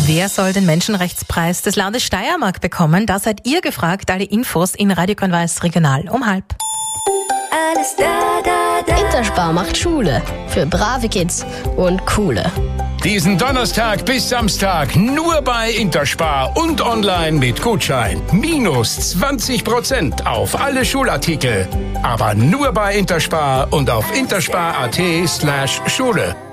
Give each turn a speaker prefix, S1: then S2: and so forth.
S1: Wer soll den Menschenrechtspreis des Landes Steiermark bekommen? Da seid ihr gefragt. Alle Infos in Radio Konvals Regional um 12:30.
S2: Alles da.
S3: Interspar macht Schule für brave Kids und coole.
S4: Diesen Donnerstag bis Samstag nur bei Interspar und online mit Gutschein. Minus 20% auf alle Schulartikel. Aber nur bei Interspar und auf interspar.at/Schule.